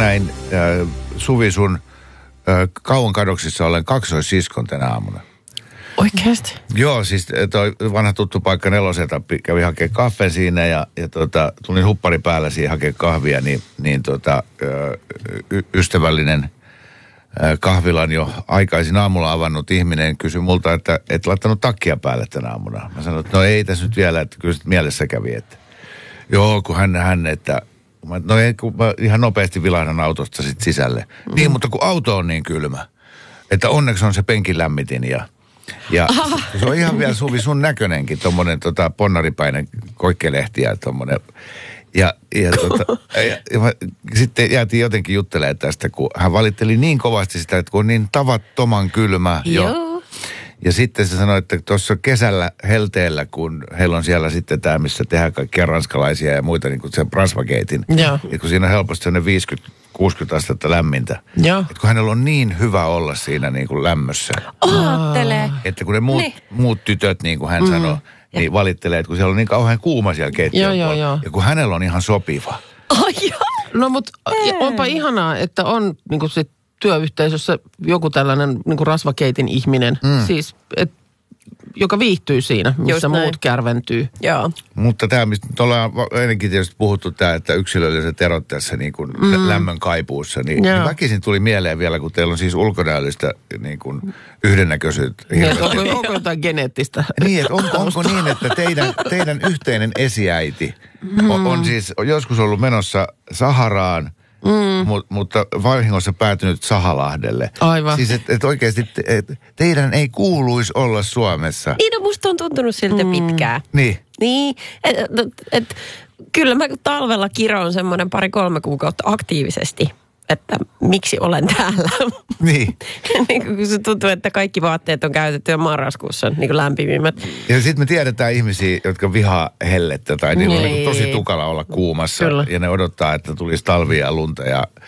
näin Suvi sun kauan kadoksissa olen kaksoissiskon tänä aamuna. Oikeasti? Joo, siis toi vanha tuttu paikka Neloselta kävi hakemaan kahven siinä ja tulin huppari päällä siihen hakemaan kahvia, niin ystävällinen kahvilan jo aikaisin aamulla avannut ihminen kysyi multa, että et laittanut takkia päälle tänä aamuna. Mä sanoin, että no ei tässä nyt vielä, että kyllä mielessä kävi, että joo, kun hän että no ei, kun mä ihan nopeasti vilahdan autosta sitten sisälle. Niin, mutta kun auto on niin kylmä, että onneksi on se penkin lämmitin ja se on ihan vielä Suvi sun näköinenkin, tommonen ponnaripäinen koikkelehti ja tommonen. Ja sitten jäätiin jotenkin juttelemaan tästä, kun hän valitteli niin kovasti sitä, että kun on niin tavattoman kylmä jo. Ja sitten se sanoi, että tuossa kesällä helteellä, kun heillä on siellä sitten tämä, missä tehdään kaikkia ranskalaisia ja muita, niin kuin se Bransvageitin. Ja kun siinä on helposti sellainen 50-60 astetta lämmintä. Että kun hänellä on niin hyvä olla siinä niin kuin lämmössä. Aattelee. Että kun ne muut tytöt, niin kuin hän sanoi, niin valittelee, että kun siellä on niin kauhean kuuma siellä keittiön puolella. Ja kun hänellä on ihan sopiva. No mutta onpa ihanaa, että on niin kuin sit työyhteisössä joku tällainen niin kuin rasvakeitin ihminen, siis joka viihtyy siinä, missä muut kärventyy. Joo. Mutta tämä, mistä nyt ollaan ennenkin tietysti puhuttu, tämä, että yksilölliset erot tässä niin kuin lämmön kaipuussa, niin väkisin tuli mieleen vielä, kun teillä on siis ulkonäöllistä niin kuin yhdennäköisyyttä. Onko jotain geneettistä? Niin, että onko niin, että teidän yhteinen esiäiti on siis joskus ollut menossa Saharaan, mutta vahingossa päätynyt Sahalahdelle. Aivan. Siis että oikeasti teidän ei kuuluisi olla Suomessa. Niin, no musta on tuntunut siltä pitkään. Niin, kyllä mä talvella kiroon semmoinen 2-3 kuukautta aktiivisesti, että miksi olen täällä. Niin. Niin kun se tuntuu, että kaikki vaatteet on käytetty jo marraskuussa, niin kuin lämpimimmät. Ja sitten me tiedetään ihmisiä, jotka vihaa hellettä tai niillä on niin tosi tukala olla kuumassa. Kyllä. Ja ne odottaa, että tulisi talvia ja lunta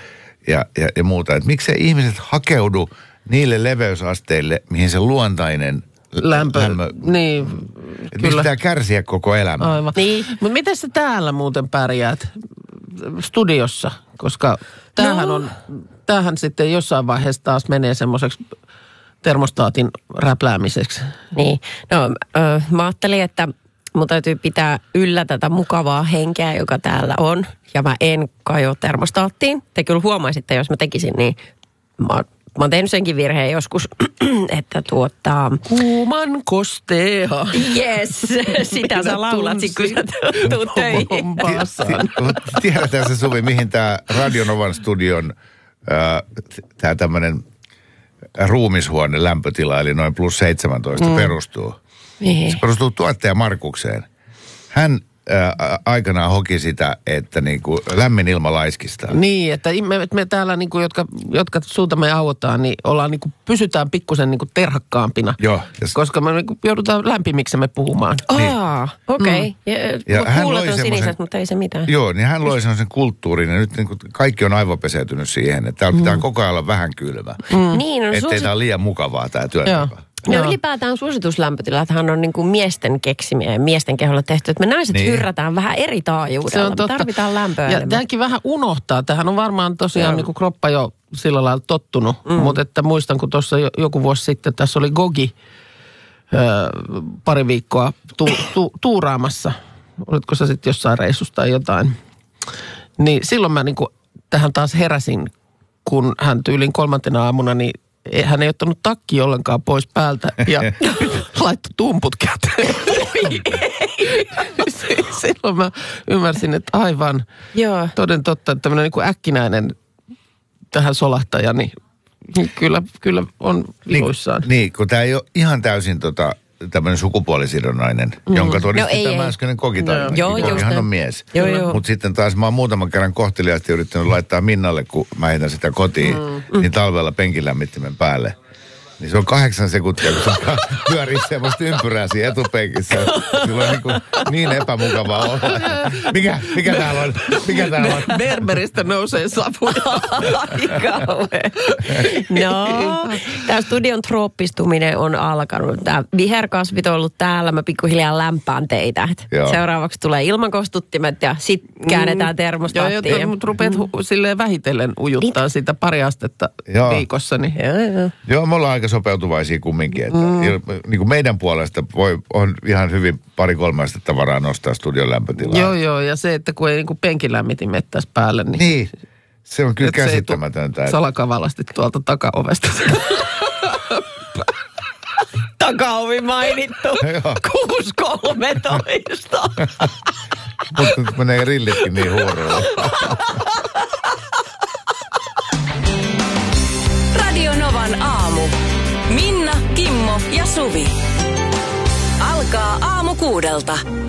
ja muuta. Että miksei ihmiset hakeudu niille leveysasteille, mihin se luontainen lämpö niin, mistä pitää kärsiä koko elämä. Aivan. Niin. Mutta miten sä täällä muuten pärjäät studiossa? Koska tämähän sitten jossain vaiheessa taas menee semmoiseksi termostaatin räpläämiseksi. Niin. No mä ajattelin, että mun täytyy pitää yllä tätä mukavaa henkeä, joka täällä on. Ja mä en kajo termostaattiin. Te kyllä huomaisitte, jos mä tekisin, niin mä oon tehnyt senkin virheen joskus, että kuuman kostea. Yes, sitä sä laulat, kun sä tuut töihin. Tiedetään se, Suvi, mihin tää Radionovan studion tää tämmönen ruumishuone lämpötila, eli noin +17 perustuu. Mihin? Se perustuu tuottaja Markukseen. Hän aikanaan hoki sitä, että niinku lämmin ilma laiskistaa. Niin, että me täällä, niinku, jotka suutamme auotaan, niin pysytään pikkusen niinku terhakkaampina. Joo. Koska me niinku joudutaan lämpimiksemme puhumaan. Okei. Kuulet on siniset, mutta ei se mitään. Joo, niin hän loi sen kulttuurin ja nyt niinku kaikki on aivopeseytynyt siihen, että täällä pitää koko ajan olla vähän kylmä. Niin, ettei tää ole liian mukavaa tää työnteko. No ylipäätään suosituslämpötilathan on niin kuin miesten keksimiä ja miesten keholla tehty, että me naiset hyrrätään vähän eri taajuudella. Me tarvitaan lämpöä ja tämäkin vähän unohtaa. Tähän on varmaan tosiaan niin kuin kroppa jo sillä lailla tottunut. Mutta että muistan, kun tuossa joku vuosi sitten tässä oli Gogi pari viikkoa tuuraamassa. Olitko sä sitten jossain reissussa tai jotain? Niin silloin mä niin kuin tähän taas heräsin, kun hän tyylin 3. aamuna, niin hän ei ottanut takki ollenkaan pois päältä ja laittoi tumput käteen. Silloin mä ymmärsin, että aivan toden totta, että tämmöinen niin kuin äkkinäinen tähän solahtaja, niin kyllä on iloissaan. Niin, kun tämä ei ole ihan täysin tämmöinen sukupuolisidonnainen, jonka todisti tämä äskeinen kokitainen. Hän on mies. Mutta sitten taas mä oon muutaman kerran kohteliaasti yrittänyt laittaa Minnalle, kun mä heitän sitä kotiin, niin talvella penkin lämmittimen päälle. niin se on 8 sekuntia, kun se pyörii semmoista ympyrää siinä etupenkissä. Sillä on niin epämukavaa olla. Mikä täällä on? Mikä täällä on? Berberistä nousee savuja. No, tämä studion trooppistuminen on alkanut. Tämä viherkasvit on ollut täällä. Mä pikkuhiljaa lämpään teitä. Seuraavaksi tulee ilmakostuttimet ja sitten käännetään termostaattiin. Joo, mutta rupeat silleen vähitellen ujuttaa sitä pari astetta viikossa. Niin. Joo, me ollaan aika sopeutuvaisia kumminkin. Että niin kuin meidän puolesta on ihan hyvin 2-3 astetta varaa nostaa studion lämpötilaa. Joo, ja se, että kun ei niin kuin penkilämmitin mettäisi päälle. Niin, se on kyllä käsittämätöntä. Salakavalasti tuolta takaovesta. Takaovi mainittu. 6.13. Mutta nyt menee rillitkin niin huorolla. Radio Novan aamu. Minna, Kimmo ja Suvi. Alkaa aamu 6.